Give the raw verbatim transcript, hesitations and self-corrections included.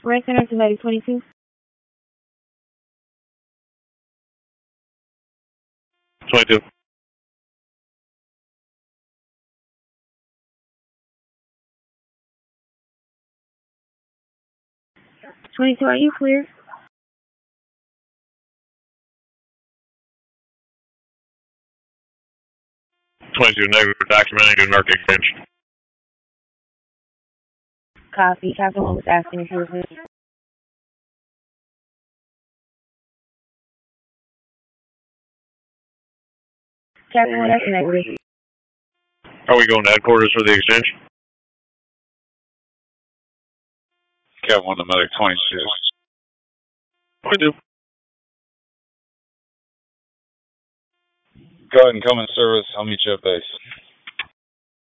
Rent Center to Medic twenty-two. twenty-two. twenty-two, are you clear? twenty-two, negative, documenting to Narc Exchange. Copy. Captain was asking if he was with you. Captain, what asking that with you? Are we going to headquarters for the exchange? Cap one to Medic twenty-two. twenty-two. Go ahead and come in service. I'll meet you at base.